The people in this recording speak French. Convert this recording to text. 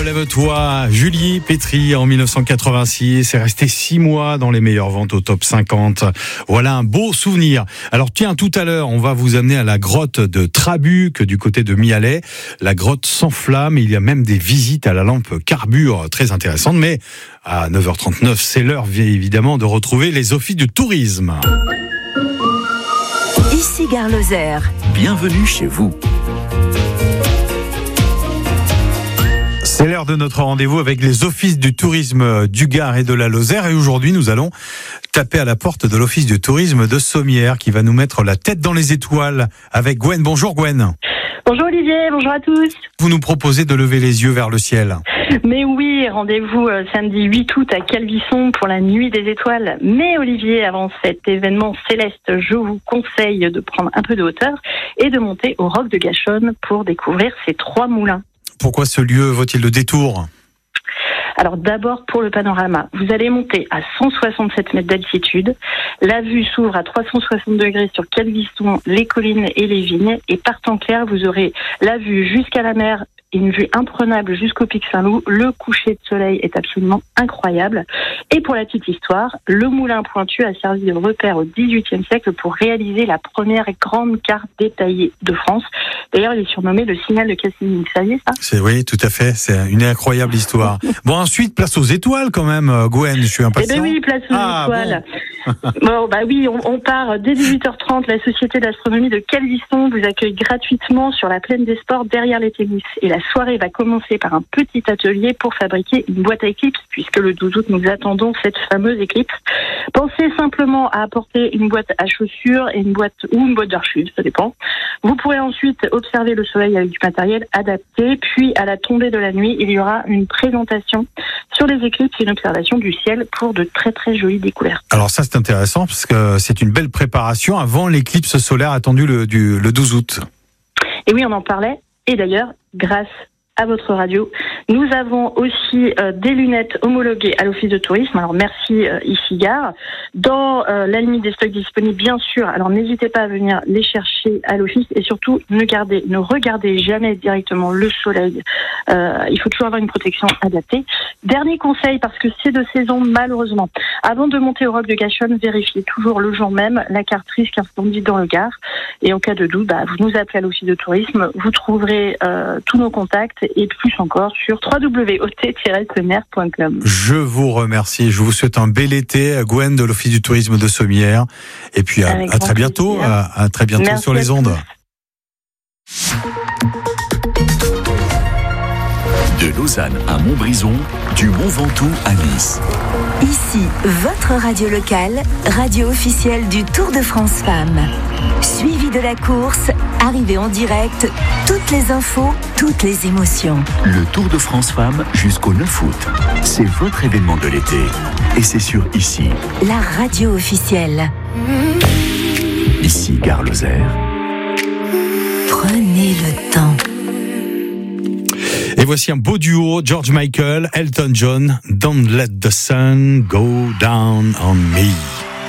Lève-toi, Julie Pétry en 1986 est resté 6 mois dans les meilleures ventes au top 50. Voilà un beau souvenir. Alors tiens, tout à l'heure, on va vous amener à la grotte de Trabuc du côté de Mialet. La grotte s'enflamme et il y a même des visites à la lampe carbure très intéressantes. Mais à 9h39, c'est l'heure évidemment de retrouver les offices du tourisme. Ici Gare Lozère. Bienvenue chez vous. C'est l'heure de notre rendez-vous avec les offices du tourisme du Gard et de la Lozère. Et aujourd'hui, nous allons taper à la porte de l'office du tourisme de Sommières qui va nous mettre la tête dans les étoiles avec Gwen. Bonjour Gwen. Bonjour Olivier, bonjour à tous. Vous nous proposez de lever les yeux vers le ciel. Mais oui, rendez-vous samedi 8 août à Calvisson pour la nuit des étoiles. Mais Olivier, avant cet événement céleste, je vous conseille de prendre un peu de hauteur et de monter au Roc de Gachonne pour découvrir ces 3 moulins. Pourquoi ce lieu vaut-il le détour ? Alors d'abord pour le panorama, vous allez monter à 167 mètres d'altitude. La vue s'ouvre à 360 degrés sur Calvisson, les collines et les vignes. Et par temps clair, vous aurez la vue jusqu'à la mer et une vue imprenable jusqu'au Pic Saint-Loup. Le coucher de soleil est absolument incroyable. Et pour la petite histoire, le moulin pointu a servi de repère au XVIIIe siècle pour réaliser la première grande carte détaillée de France. D'ailleurs, il est surnommé le signal de Cassini. Vous saviez ça ? Oui, tout à fait. C'est une incroyable histoire. Bon, ensuite, place aux étoiles quand même, Gwen. Je suis impatient. Eh bien oui, place aux étoiles. Bon, bah oui, on part dès 18h30. La Société d'astronomie de Calvisson vous accueille gratuitement sur la plaine des sports derrière les tennis. Et la soirée va commencer par un petit atelier pour fabriquer une boîte à éclipse, puisque le 12 août, nous attendons cette fameuse éclipse. Pensez simplement à apporter une boîte à chaussures et une boîte d'archives, ça dépend. Vous pourrez ensuite observer le soleil avec du matériel adapté, puis à la tombée de la nuit, il y aura une présentation sur les éclipses et une observation du ciel pour de très très jolies découvertes. Alors ça c'est intéressant parce que c'est une belle préparation avant l'éclipse solaire attendue le 12 août. Et oui, on en parlait. Et d'ailleurs, grâce à votre radio, nous avons aussi des lunettes homologuées à l'office de tourisme. Alors merci ici Gare. Dans la limite des stocks disponibles, bien sûr. Alors n'hésitez pas à venir les chercher à l'office et surtout ne regardez jamais directement le soleil. Il faut toujours avoir une protection adaptée. Dernier conseil, parce que c'est de saison malheureusement. Avant de monter au Roc de Gachonne, vérifiez toujours le jour même la carte risque incendie dans le Gard. Et en cas de doute, vous nous appelez à l'office de tourisme. Vous trouverez tous nos contacts et plus encore sur www.ot-sommières.com. Je vous remercie. Je vous souhaite un bel été, Gwen de l'Office du tourisme de Sommières. Et puis à très bientôt. À très bientôt. Merci sur les ondes. De Lausanne à Montbrison, du Mont Ventoux à Nice. Ici, votre radio locale, radio officielle du Tour de France Femmes. Suivi de la course, arrivée en direct, toutes les infos, toutes les émotions. Le Tour de France Femmes jusqu'au 9 août. C'est votre événement de l'été. Et c'est sur Ici. La radio officielle. Ici, Gare Lozère. Prenez le temps. Et voici un beau duo, George Michael, Elton John, Don't Let the Sun Go Down on Me.